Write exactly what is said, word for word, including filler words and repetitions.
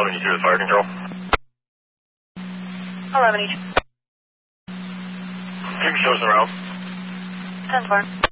putting you through the fire control. eleven each. You can show us around. ten four.